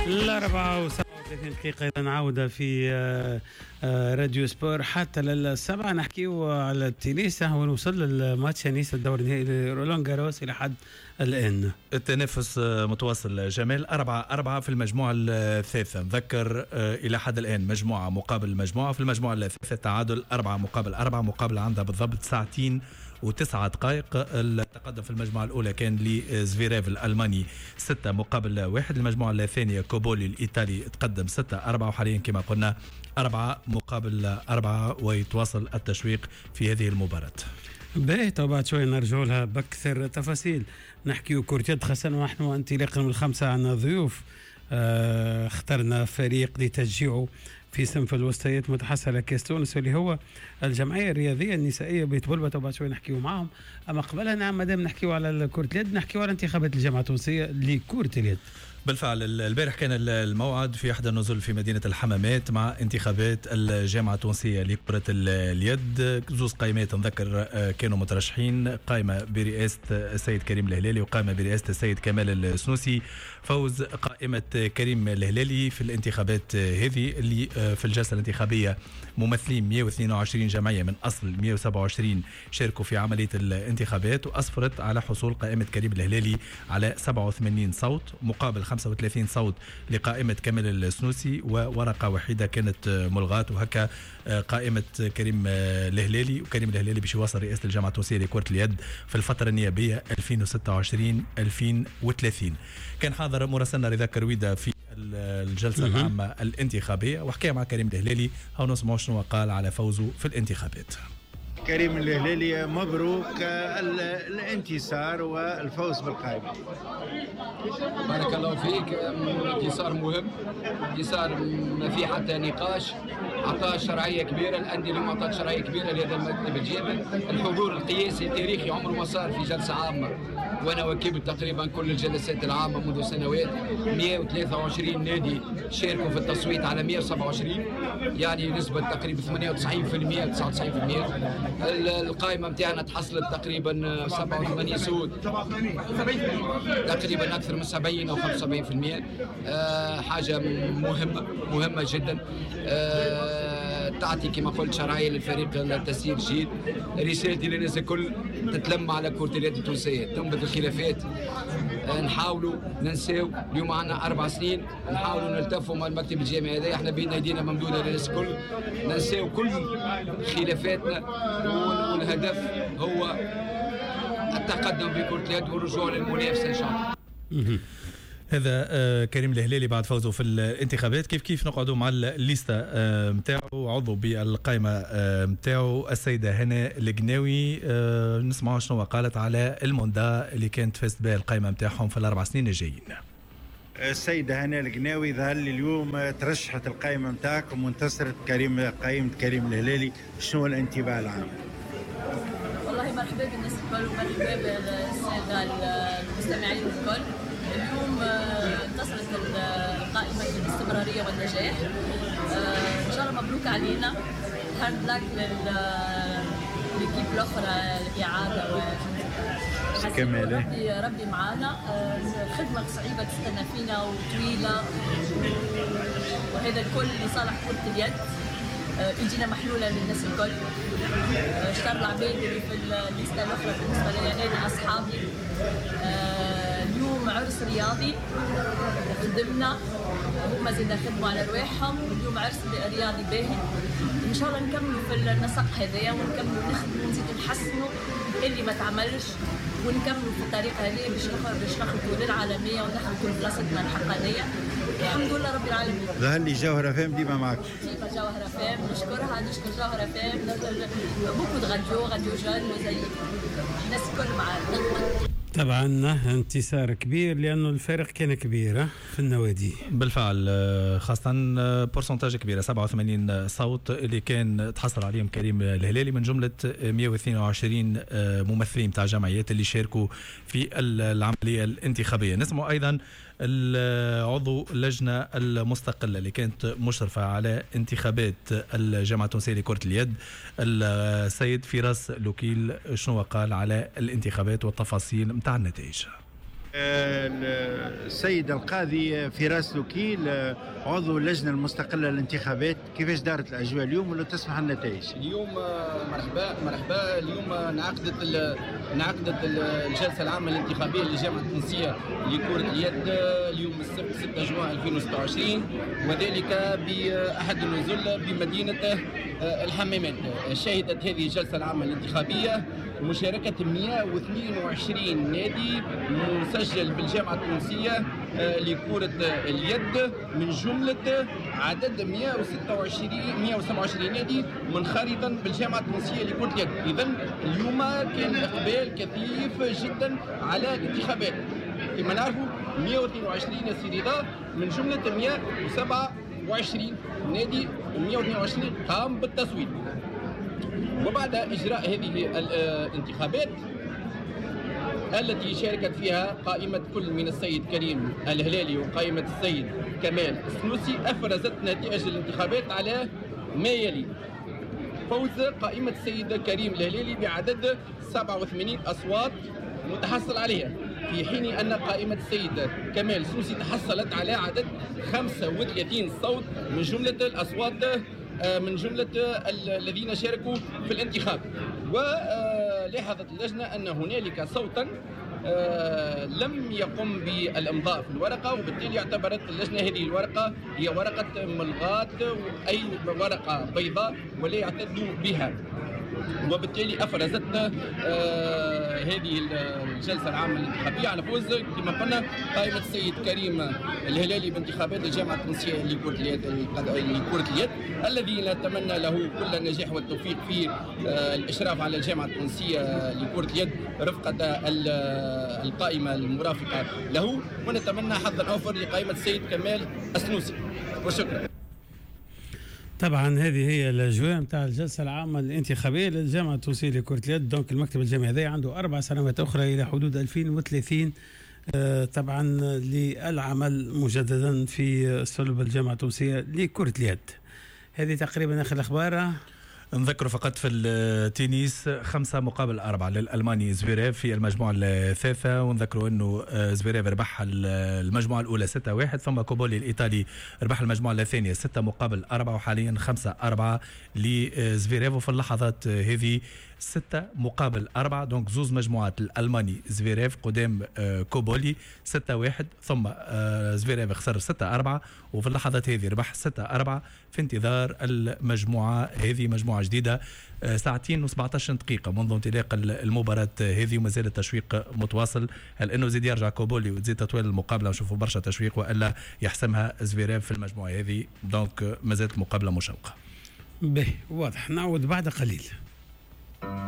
الأربعة و37 دقيقة نعاودة في راديو سبور حتى للسبعة نحكيو على التنس. هو نوصل للماتش نيس الدور النهائي رولان جاروس إلى حد الآن التنافس متواصل. جمال 4-4 في المجموعة الثالثة. نذكر إلى حد الآن مجموعة مقابل مجموعة. في المجموعة الثالثة تعادل 4-4 مقابل عندها بالضبط ساعتين و9 دقائق. التقدم في المجموعة الأولى كان لزفيريف الألماني 6-1. المجموعة الثانية كوبولي الإيطالي تقدم 6-4 وحاليا كما قلنا 4-4 ويتواصل التشويق في هذه المباراة. باهي بعد شوي نرجع لها بأكثر تفاصيل. نحكيو كرة خاصة نحن انطلاقا من الخمسة عنا ضيوف. اخترنا فريق لتشجيعه في صنف الوسطيات متحصل على كاس تونس اللي هو الجمعيه الرياضيه النسائيه بيت بلبة. وبعد شوي نحكيو معهم. اما قبلها نعم مادام نحكيو على كره اليد نحكيو على انتخابات الجامعه التونسيه لكره اليد. بالفعل البارح كان الموعد في احدى النزل في مدينه الحمامات مع انتخابات الجامعه التونسيه لكره اليد. زوز قائمات نذكر كانوا مترشحين، قائمه برئاسه السيد كريم الهلالي وقائمه برئاسه السيد كمال السنوسي. فوز قائمه كريم الهلالي في الانتخابات هذه اللي في الجلسه الانتخابيه ممثلين 122 جمعيه من اصل 127 شاركوا في عمليه الانتخابات، واسفرت على حصول قائمه كريم الهلالي على 87 صوت مقابل 35 صوت لقائمة كمال السنوسي، وورقة وحيدة كانت ملغاة. وهكا قائمة كريم الهلالي، وكريم الهلالي باش يواصل رئاسة الجامعة التونسية لكرة اليد في الفترة النيابية 2026-2030. كان حاضر مراسلنا رضا كرويدة في الجلسة العامة الانتخابية وحكى مع كريم الهلالي. هاو نسمعوا شنو قال على فوزه في الانتخابات. كريم الهلالي مبروك الانتصار والفوز بالقائمة. بارك الله فيك. انتصار مهم، انتصار ما فيه حتى نقاش. اعطاه شرعيه كبيره، الانديه اليوم اعطت شرعيه كبيره لهذا المكتب الجامعي. الحضور القياسي التاريخي عمره ما صار في جلسه عامه، وانا وكلت تقريبا كل الجلسات العامه منذ سنوات. 123 نادي شاركوا في التصويت على 127، يعني نسبه تقريبا 98% 99%. القائمه نتاعنا تحصلت تقريبا 87 صوت، تقريبا اكثر من 70 او 75%. حاجه مهمه جدا. تعطي كما قلت شرعيه للفريق التسيير الجيد. رسالتي للناس الكل تتلم على كره اليد التونسيه، تنبذ الخلافات، نحاولوا ننساو. اليوم عندنا 4 سنين نحاولوا نلتفوا مع المكتب الجامعي هذا. احنا بين ايدينا ممدوده للناس الكل، ننساو كل خلافاتنا، والهدف هو التقدم بكره اليد والرجوع للمنافسه ان شاء الله. هذا كريم الهلالي بعد فوزه في الانتخابات. كيف نقعدوا مع الليسته نتاعو. عضو بالقائمه نتاعو السيده هنا القناوي. نسمعوا شنو قالت على المندا اللي كانت فازت بها القائمه نتاعهم في ال4 سنين الجايين. السيده هنا القناوي ظهر لي اليوم ترشحت القائمه نتاعكم وانتصرت قائمه كريم الهلالي، شنو الانطباع العام؟ والله مرحبا بالناس الكل ومرحبا بالساده المستمعين الكل. اليوم انتصرت القائمة بالاستمرارية والنجاح. إن شاء الله مبروك علينا. هارد لاك للكيب الأخرى الإعادة ربي معانا. خدمة صعيبة تستنى فينا وطويلة، وهذا الكل لصالح كرة اليد. يجينا محلولة للناس الكل. اشتر العباد اللي في الليستة الأخرى بالنسبة لي أنا أصحابي. اليوم عرس رياضي خدمنا، هما زينا خدموا على رواحهم. اليوم عرس رياضي باهي. ان شاء الله نكملوا في النسق هذايا ونكملوا نخدموا ونزيدوا نحسنوا اللي ما تعملش، ونكملوا في الطريقه هذه باش نخرجوا للعالميه وندخلوا بلاصتنا الحقانيه. الحمد لله رب العالمين. ظهر لي جوهره فام ديما معك. ديما جوهره فام، نشكرها، نشكر جوهره فام، بوكو غاديو جون وزي الناس الكل معانا. طبعا انتصار كبير لأنه الفارق كان كبير في النوادي. بالفعل، خاصة بورسنتاج كبيرة 87 صوت اللي كان تحصل عليهم كريم الهلالي من جملة 122 ممثلين تاع جمعيات اللي شاركوا في العملية الانتخابية. نسمع أيضا عضو اللجنة المستقلة اللي كانت مشرفة على انتخابات الجامعة التونسية لكرة اليد السيد فراس لوكيل، شنو قال على الانتخابات والتفاصيل متاع النتائج. السيد القاضي فراس لوكيل عضو اللجنة المستقلة للانتخابات، كيفاش دارت الأجواء اليوم ولو تسمح النتائج؟ اليوم مرحبا. اليوم انعقدت الجلسة العامة الانتخابية للجامعة التونسية لكرة اليد اليوم السبت 6 جوان 2026، وذلك بأحد النزل بمدينة الحمامات. شهدت هذه الجلسة العامة الانتخابية مشاركة 122 نادي مسجل بالجامعة التونسية لكرة اليد من جملة عدد 127 نادي منخرطا بالجامعة التونسية لكرة اليد. إذن اليوم كان إقبال كثيف جدا على الانتخابات. كما نعرفوا 122 يا سيدي رضا من جملة 127 نادي 122 قام بالتصويت. وبعد إجراء هذه الانتخابات التي شاركت فيها قائمة كل من السيد كريم الهلالي وقائمة السيد كمال السنوسي، أفرزت نتائج الانتخابات على ما يلي: فوز قائمة السيد كريم الهلالي بعدد 87 أصوات متحصل عليها، في حين أن قائمة السيد كمال السنوسي تحصلت على عدد 35 صوت من جملة الأصوات من جملة الذين شاركوا في الانتخاب. ولاحظت اللجنة أن هنالك صوتا لم يقم بالإمضاء في الورقة، وبالتالي اعتبرت اللجنة هذه الورقة هي ورقة ملغاة، أي ورقة بيضاء ولا يعتد بها. وبالتالي أفرزت هذه الجلسة العامة الانتخابية على فوز كما قلنا قائمة السيد كريم الهلالي بانتخابات الجامعة التونسية لكرة اليد الذي نتمنى له كل النجاح والتوفيق في الإشراف على الجامعة التونسية لكرة اليد رفقة القائمة المرافقة له، ونتمنى حظا أوفر لقائمة السيد كمال السنوسي. وشكرا. طبعا هذه هي الاجواء نتاع الجلسه العامه الانتخابيه للجامعه التونسيه لكره اليد. دونك المكتب الجامعي هذا عنده 4 سنوات اخرى الى حدود 2030 طبعا للعمل مجددا في صلب الجامعه التونسيه لكره اليد. هذه تقريبا اخر الاخبار. نذكر فقط في التنس 5-4 للألماني زفيريف في المجموعة الثالثة، ونذكروا أنه زفيريف ربح المجموعة الأولى 6-1، ثم كوبولي الإيطالي ربح المجموعة الثانية 6-4، وحاليا 5-4 لزفيريف. وفي اللحظات هذه 6-4، دونك زوز مجموعات الألماني زفيريف قدام كوبولي 6-1، ثم زفيريف خسر 6-4، وفي اللحظات هذه ربح 6-4 في انتظار المجموعة هذه، مجموعة جديدة 2 و17 دقيقة منذ انطلاق المباراة هذه، وما زال التشويق متواصل. هل انه زيد يرجع كوبولي وتزيد تطويل المقابلة ونشوفوا برشا تشويق، والا يحسمها زفيريف في المجموعة هذه؟ دونك ما زالت مقابلة مشوقة. به واضح. نعود بعد قليل.